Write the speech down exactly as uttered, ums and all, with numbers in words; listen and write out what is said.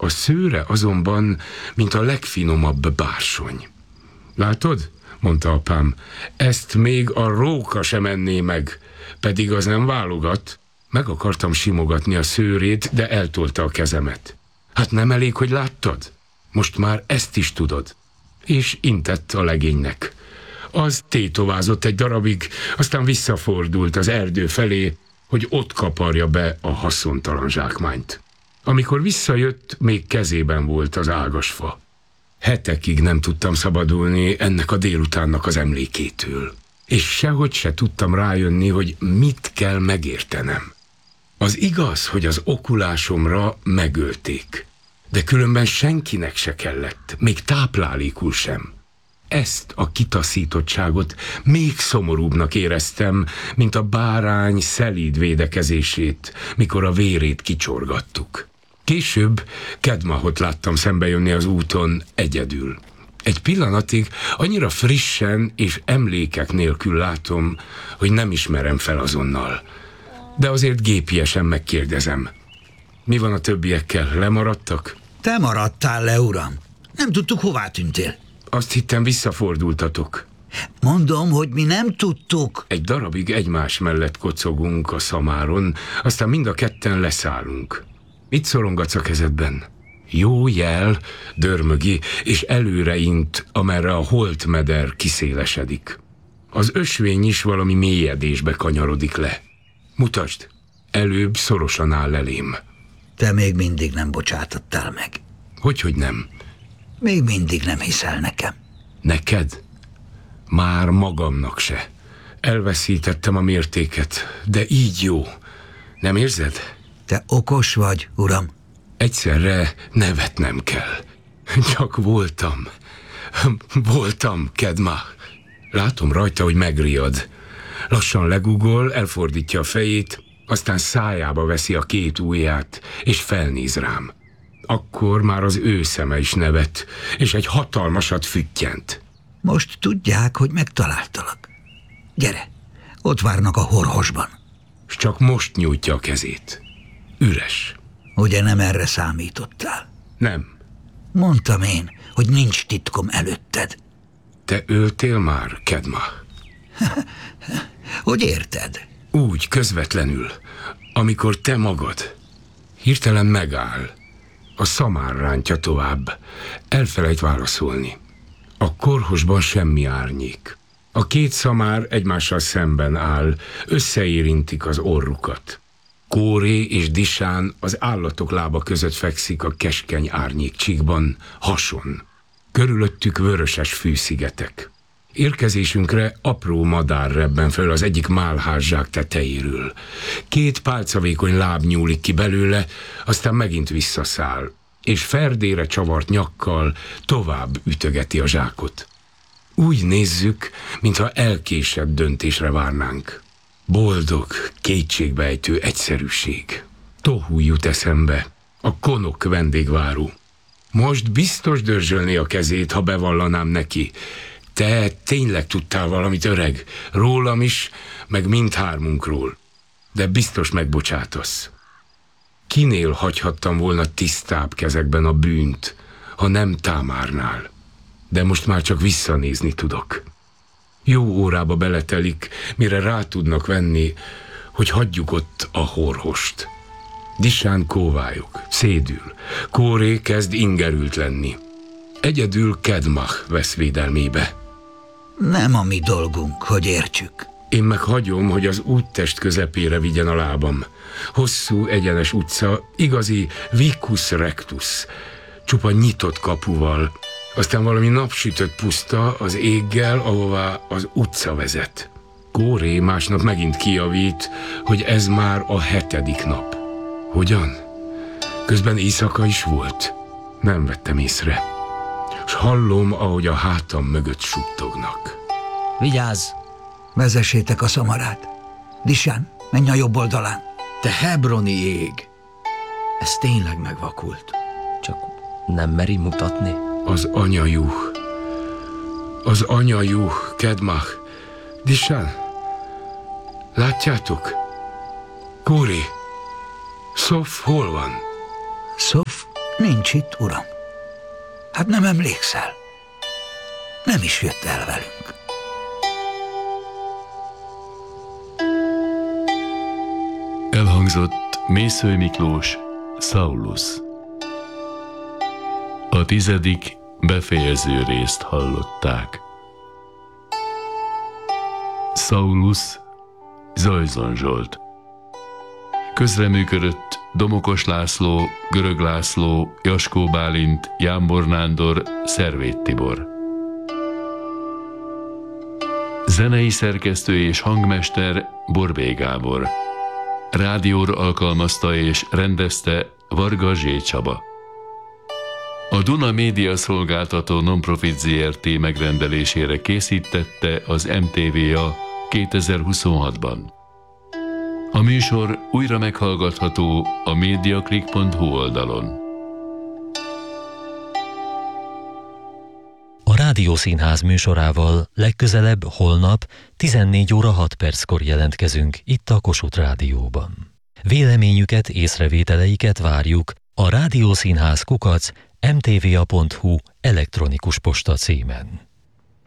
A szőre azonban, mint a legfinomabb bársony. Látod? Mondta apám, ezt még a róka sem enné meg, pedig az nem válogat. Meg akartam simogatni a szőrét, de eltolta a kezemet. Hát nem elég, hogy láttad? Most már ezt is tudod. És intett a legénynek. Az tétovázott egy darabig, aztán visszafordult az erdő felé, hogy ott kaparja be a haszontalan zsákmányt. Amikor visszajött, még kezében volt az ágasfa. Hetekig nem tudtam szabadulni ennek a délutánnak az emlékétől. És sehogy se tudtam rájönni, hogy mit kell megértenem. Az igaz, hogy az okulásomra megölték, de különben senkinek se kellett, még táplálékul sem. Ezt a kitaszítottságot még szomorúbbnak éreztem, mint a bárány szelíd védekezését, mikor a vérét kicsorgattuk. Később Kedmahot láttam szembejönni az úton egyedül. Egy pillanatig annyira frissen és emlékek nélkül látom, hogy nem ismerem fel azonnal. De azért gépiesen megkérdezem. Mi van a többiekkel? Lemaradtak? Te maradtál le, uram. Nem tudtuk, hová tűntél. Azt hittem, visszafordultatok. Mondom, hogy mi nem tudtuk. Egy darabig egymás mellett kocogunk a szamáron, aztán mind a ketten leszállunk. Mit szorongatsz a kezedben? Jó jel, dörmögi, és előreint, amerre a holtmeder kiszélesedik. Az ösvény is valami mélyedésbe kanyarodik le. Mutasd, előbb szorosan áll elém. Te még mindig nem bocsátottál meg. Hogyhogy nem? Még mindig nem hiszel nekem. Neked? Már magamnak se. Elveszítettem a mértéket, de így jó. Nem érzed? Te okos vagy, uram. Egyszerre nevetnem kell. Csak voltam. Voltam, Kedma. Látom rajta, hogy megriad. Lassan legugol, elfordítja a fejét, aztán szájába veszi a két ujját, és felnéz rám. Akkor már az ő szeme is nevet, és egy hatalmasat füttyent. Most tudják, hogy megtaláltalak. Gyere, ott várnak a horhosban. S csak most nyújtja a kezét. Üres. Ugye nem erre számítottál? Nem. Mondtam én, hogy nincs titkom előtted. Te öltél már, Kedma? Hogy érted? Úgy, közvetlenül, amikor te magad. Hirtelen megáll. A szamár rántja tovább. Elfelejt válaszolni. A korhosban semmi árnyék. A két szamár egymással szemben áll, összeérintik az orrukat. Kóré és Disán az állatok lába között fekszik a keskeny árnyékcsíkban, hason. Körülöttük vöröses fűszigetek. Érkezésünkre apró madár rebben föl az egyik málházzsák tetejéről. Két pálcavékony láb nyúlik ki belőle, aztán megint visszaszáll, és ferdére csavart nyakkal tovább ütögeti a zsákot. Úgy nézzük, mintha elkésett döntésre várnánk. Boldog, kétségbejtő egyszerűség. Tohu jut eszembe, a konok vendégváró. Most biztos dörzsölné a kezét, ha bevallanám neki. Te tényleg tudtál valamit, öreg, rólam is, meg mindhármunkról. De biztos megbocsátasz. Kinél hagyhattam volna tisztább kezekben a bűnt, ha nem Támárnál? De most már csak visszanézni tudok. Jó órába beletelik, mire rá tudnak venni, hogy hagyjuk ott a horhost. Disán kóvályog, szédül, Kóré kezd ingerült lenni. Egyedül Kedmah vesz védelmébe. Nem a mi dolgunk, hogy értsük. Én meg hagyom, hogy az úttest közepére vigyen a lábam. Hosszú, egyenes utca, igazi vicus rectus, csupa nyitott kapuval, aztán valami napsütött puszta az éggel, ahová az utca vezet. Kóré másnap megint kijavít, hogy ez már a hetedik nap. Hogyan? Közben éjszaka is volt? Nem vettem észre. S hallom, ahogy a hátam mögött suttognak. Vigyázz! Vezessétek a szamarát. Disán, menj a jobb oldalán. Te hebroni ég! Ez tényleg megvakult. Csak nem meri mutatni? Az anyajuh. Az anyajuh, Kedmah. Disán, látjátok? Kóré, Szof hol van? Szof Nincs itt, uram. Hát nem emlékszel. Nem is jött el velünk. Elhangzott Mészöly Miklós, Saulus. A tizedik befejező részt hallották. Saulus, Zajzon Zsolt. Közreműködött Domokos László, Görög László, Jaskó Bálint, Jámbor Nándor, Szervét Tibor. Zenei szerkesztő és hangmester Borbély Gábor. Rádióra alkalmazta és rendezte Varga Zsé Csaba. A Duna Média Szolgáltató Nonprofit zé er té megrendelésére készítette az em té vé á kétezer-huszonhatban. A műsor újra meghallgatható a mediaclick pont hu oldalon. A Rádiószínház műsorával legközelebb holnap tizennégy óra hat perckor jelentkezünk itt a Kossuth Rádióban. Véleményüket, észrevételeiket várjuk a rádiószínház kukac em té vé á pont hu elektronikus posta címen.